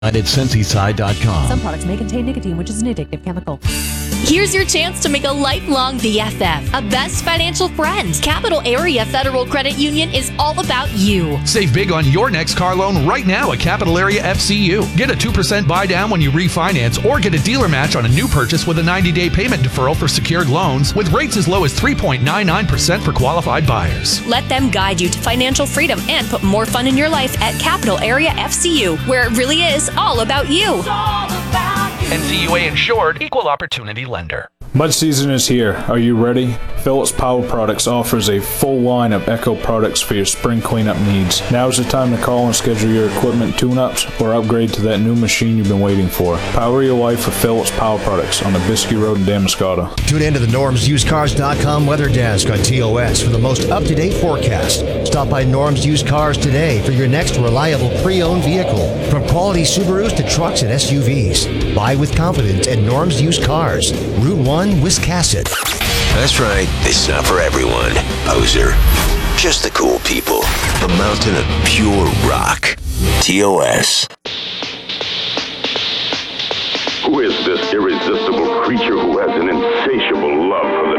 at SensiSide.com. Some products may contain nicotine, which is an addictive chemical. Here's your chance to make a lifelong BFF, a best financial friend. Capital Area Federal Credit Union is all about you. Save big on your next car loan right now at Capital Area FCU. Get a 2% buy down when you refinance or get a dealer match on a new purchase with a 90-day payment deferral for secured loans with rates as low as 3.99% for qualified buyers. Let them guide you to financial freedom and put more fun in your life at Capital Area FCU, where it really is all about you. NCUA insured, equal opportunity lender. Mud season is here. Are you ready? Phillips Power Products offers a full line of Echo products for your spring cleanup needs. Now is the time to call and schedule your equipment tune-ups or upgrade to that new machine you've been waiting for. Power your life with Phillips Power Products on the Biskie Road in Damariscotta. Tune in to the NormsUsedCars.com weather desk on TOS for the most up-to-date forecast. Stop by Norm's Used Cars today for your next reliable pre-owned vehicle. From quality Subarus to trucks and SUVs. Buy with confidence at Norm's Used Cars. Route 1, Wiscasset. That's right. It's not for everyone, poser. Just the cool people. A mountain of pure rock. TOS. Who is this irresistible creature who has an insatiable love for the